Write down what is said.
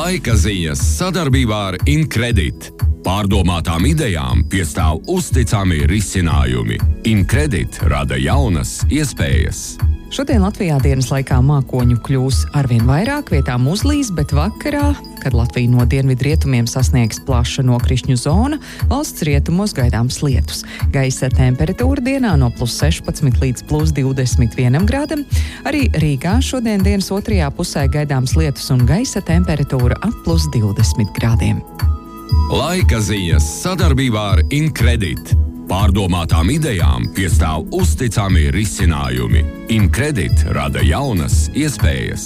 Laika ziņas sadarbībā ar Incredit. Pārdomātām idejām piestāv uzticami risinājumi. Incredit rada jaunas iespējas. Šodien Latvijā dienas laikā mākoņu kļūs arvien vairāk, vietām uzlīs, bet vakarā, kad Latvija no dienvidrietumiem sasniegs plaša nokrišņu zona, valsts rietumos gaidāms lietus. Gaisa temperatūra dienā no +16 līdz +21 grādam. Arī Rīgā šodien dienas otrajā pusē gaidāms lietus un gaisa temperatūra ap +20 grādiem. Laika ziņas sadarbībā ar Incredit. Pārdomātām idejām piestāv uzticami risinājumi. Incredit rada jaunas iespējas.